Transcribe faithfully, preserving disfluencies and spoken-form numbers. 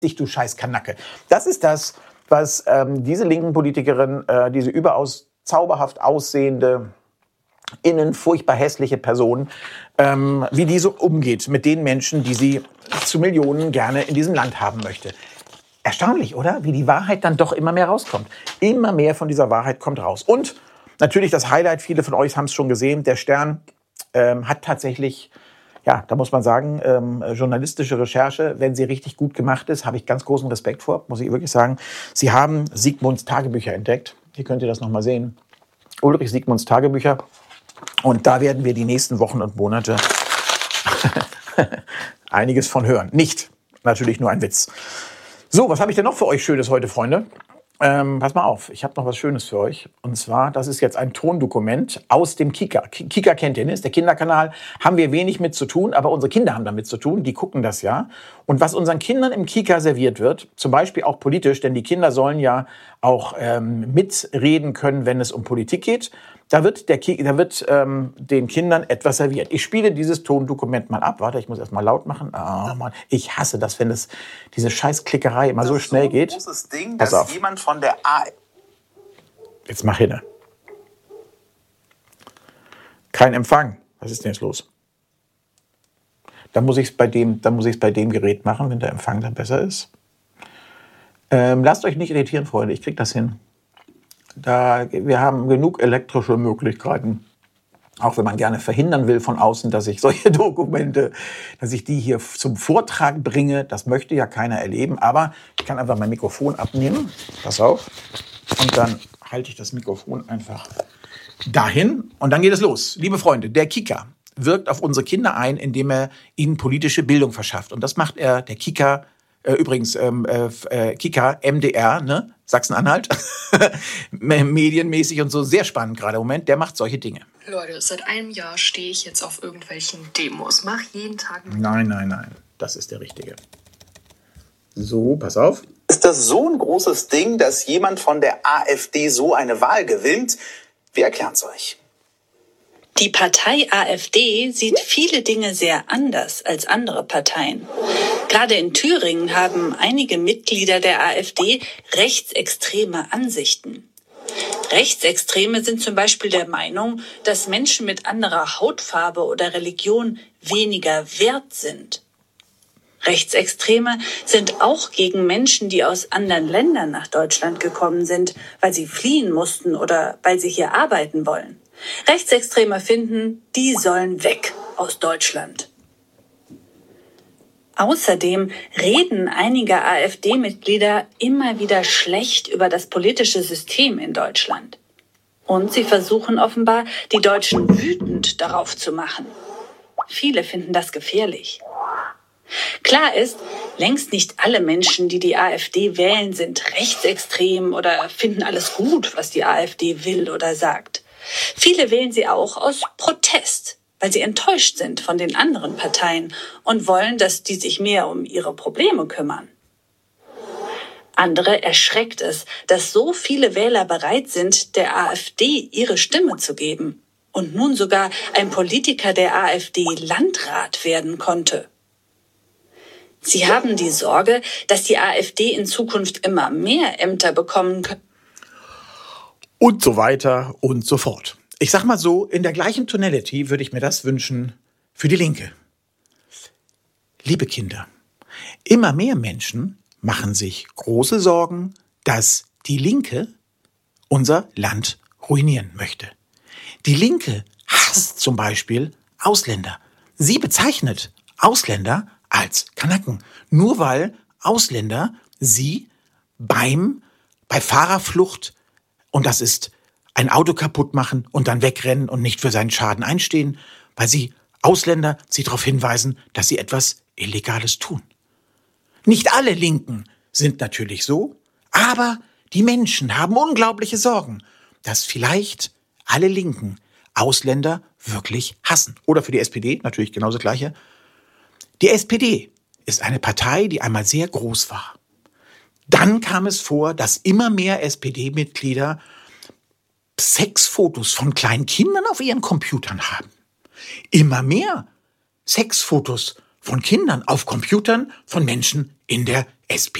dich, du scheiß Kanacke. Das ist das, was ähm, diese linken Politikerin, äh, diese überaus zauberhaft aussehende, innen furchtbar hässliche Person, ähm, wie die so umgeht mit den Menschen, die sie zu Millionen gerne in diesem Land haben möchte. Erstaunlich, oder? Wie die Wahrheit dann doch immer mehr rauskommt. Immer mehr von dieser Wahrheit kommt raus. Und natürlich das Highlight, viele von euch haben es schon gesehen, der Stern ähm, hat tatsächlich... Ja, da muss man sagen, ähm, journalistische Recherche, wenn sie richtig gut gemacht ist, habe ich ganz großen Respekt vor, muss ich wirklich sagen. Sie haben Sigmunds Tagebücher entdeckt. Hier könnt ihr das nochmal sehen. Ulrich Sigmunds Tagebücher. Und da werden wir die nächsten Wochen und Monate einiges von hören. Nicht, natürlich nur ein Witz. So, was habe ich denn noch für euch Schönes heute, Freunde? Ähm, pass mal auf, ich habe noch was Schönes für euch. Und zwar, das ist jetzt ein Tondokument aus dem Kika. Kika kennt ihr, ne? Ist der Kinderkanal. Haben wir wenig mit zu tun, aber unsere Kinder haben damit zu tun. Die gucken das ja. Und was unseren Kindern im Kika serviert wird, zum Beispiel auch politisch, denn die Kinder sollen ja auch ähm, mitreden können, wenn es um Politik geht. Da wird, der Ki- da wird ähm, den Kindern etwas serviert. Ich spiele dieses Tondokument mal ab. Warte, ich muss erst mal laut machen. Oh Mann, ich hasse das, wenn es diese Scheißklickerei immer so schnell geht. Das ist so ein großes Ding, Pass dass auf. jemand von der A... Jetzt mach hin. Kein Empfang. Was ist denn jetzt los? Dann muss ich es bei dem, dann muss ich es bei dem Gerät machen, wenn der Empfang dann besser ist. Ähm, lasst euch nicht irritieren, Freunde. Ich krieg das hin. Da, wir haben genug elektrische Möglichkeiten. Auch wenn man gerne verhindern will von außen, dass ich solche Dokumente, dass ich die hier zum Vortrag bringe. Das möchte ja keiner erleben. Aber ich kann einfach mein Mikrofon abnehmen. Pass auf. Und dann halte ich das Mikrofon einfach dahin. Und dann geht es los. Liebe Freunde, der Kika wirkt auf unsere Kinder ein, indem er ihnen politische Bildung verschafft. Und das macht er, der Kika, äh, übrigens, ähm, äh, Kika, M D R, ne? Sachsen-Anhalt, medienmäßig und so, sehr spannend gerade im Moment, der macht solche Dinge. Leute, seit einem Jahr stehe ich jetzt auf irgendwelchen Demos, mach jeden Tag... Nein, nein, nein, das ist der Richtige. So, pass auf. Ist das so ein großes Ding, dass jemand von der AfD so eine Wahl gewinnt? Wir erklären es euch. Die Partei AfD sieht viele Dinge sehr anders als andere Parteien. Gerade in Thüringen haben einige Mitglieder der AfD rechtsextreme Ansichten. Rechtsextreme sind zum Beispiel der Meinung, dass Menschen mit anderer Hautfarbe oder Religion weniger wert sind. Rechtsextreme sind auch gegen Menschen, die aus anderen Ländern nach Deutschland gekommen sind, weil sie fliehen mussten oder weil sie hier arbeiten wollen. Rechtsextreme finden, die sollen weg aus Deutschland. Außerdem reden einige AfD-Mitglieder immer wieder schlecht über das politische System in Deutschland. Und sie versuchen offenbar, die Deutschen wütend darauf zu machen. Viele finden das gefährlich. Klar ist, längst nicht alle Menschen, die die AfD wählen, sind rechtsextrem oder finden alles gut, was die AfD will oder sagt. Viele wählen sie auch aus Protest, weil sie enttäuscht sind von den anderen Parteien und wollen, dass die sich mehr um ihre Probleme kümmern. Andere erschreckt es, dass so viele Wähler bereit sind, der AfD ihre Stimme zu geben und nun sogar ein Politiker der AfD Landrat werden konnte. Sie haben die Sorge, dass die AfD in Zukunft immer mehr Ämter bekommen könnte. Und so weiter und so fort. Ich sag mal so, in der gleichen Tonality würde ich mir das wünschen für die Linke. Liebe Kinder, immer mehr Menschen machen sich große Sorgen, dass die Linke unser Land ruinieren möchte. Die Linke hasst zum Beispiel Ausländer. Sie bezeichnet Ausländer als Kanaken, nur weil Ausländer sie beim, bei Fahrerflucht, und das ist ein Auto kaputt machen und dann wegrennen und nicht für seinen Schaden einstehen, weil sie Ausländer sie darauf hinweisen, dass sie etwas Illegales tun. Nicht alle Linken sind natürlich so, aber die Menschen haben unglaubliche Sorgen, dass vielleicht alle Linken Ausländer wirklich hassen. Oder für die S P D natürlich genauso das Gleiche. Die S P D ist eine Partei, die einmal sehr groß war. Dann kam es vor, dass immer mehr S P D-Mitglieder Sexfotos von kleinen Kindern auf ihren Computern haben. Immer mehr Sexfotos von Kindern auf Computern von Menschen in der S P